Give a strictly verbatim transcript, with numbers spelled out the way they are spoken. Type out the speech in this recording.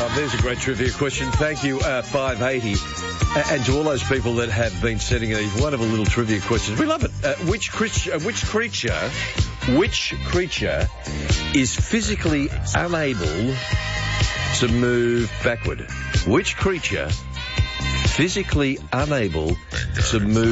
Oh, there's a great trivia question. Thank you, uh, five eighty. Uh, and to all those people that have been sending these wonderful little trivia questions. We love it. Uh, which, creature, uh, which creature, which creature is physically unable to move backward? Which creature physically unable to move